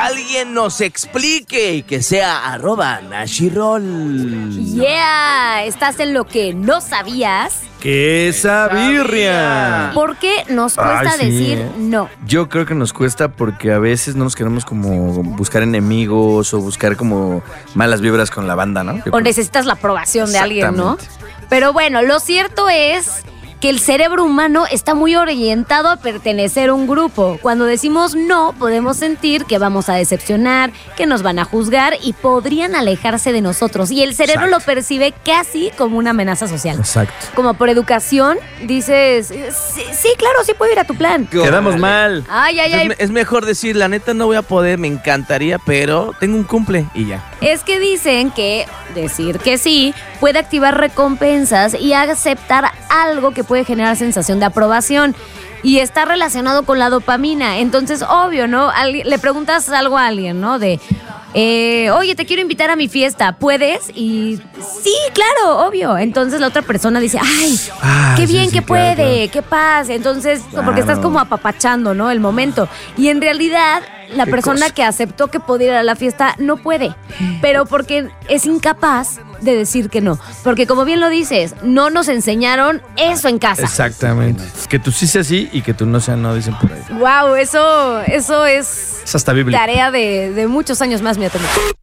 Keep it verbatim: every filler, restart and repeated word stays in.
alguien nos explique y que sea arroba Nashirol. Yeah, estás en lo que no sabías. ¡Qué esa birria! ¿Por qué nos cuesta Ay, sí, decir eh. no? Yo creo que nos cuesta porque a veces no nos queremos como buscar enemigos o buscar como malas vibras con la banda, ¿no? O necesitas la aprobación de alguien, ¿no? Exactamente. Pero bueno, lo cierto es que el cerebro humano está muy orientado a pertenecer a un grupo. Cuando decimos no, podemos sentir que vamos a decepcionar, que nos van a juzgar y podrían alejarse de nosotros. Y el cerebro Exacto. lo percibe casi como una amenaza social. Exacto. Como por educación, dices, sí, sí, claro, sí puedo ir a tu plan. Quedamos mal. Ay, ay, Es, ay. me- es mejor decir, la neta no voy a poder, me encantaría, pero tengo un cumple y ya. Es que dicen que decir que sí puede activar recompensas y aceptar algo que puede generar sensación de aprobación. Y está relacionado con la dopamina. Entonces, obvio, ¿no? Alguien- le preguntas algo a alguien, ¿no? De, eh, oye, te quiero invitar a mi fiesta, ¿puedes? Y sí, claro, obvio. Entonces la otra persona dice, ay, Ah, qué sí, bien sí, que claro, puede, claro. qué paz. Entonces, Claro. porque estás como apapachando, ¿no? El momento. Y en realidad, la Qué persona cosa. que aceptó que podía ir a la fiesta no puede. Pero porque es incapaz de decir que no. Porque como bien lo dices, no nos enseñaron eso en casa. Exactamente. Que tú sí seas sí y que tú no seas no, dicen por ahí. Wow, eso, eso es Es hasta bíblico. tarea de, de muchos años más, mi atención.